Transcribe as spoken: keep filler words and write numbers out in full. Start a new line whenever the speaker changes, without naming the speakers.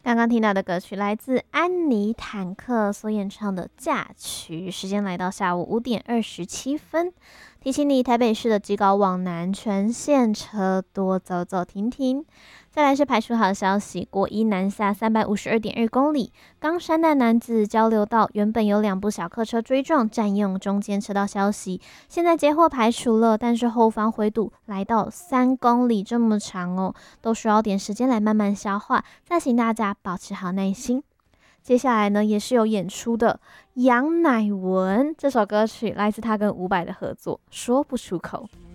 刚刚听到的歌曲来自安妮坦克所演唱的嫁娶，时间来到下午五点二十七分。提醒你，台北市的基高往南全线车多，走走停停。再来是排除好消息，国一南下三百五十二点二公里，冈山的男子交流道原本有两部小客车追撞，占用中间车道消息，现在接获排除了，但是后方回堵来到三公里这么长哦，都需要点时间来慢慢消化，再请大家保持好耐心。接下来呢，也是有演出的杨乃文这首歌曲，来自他跟伍佰的合作，说不出口。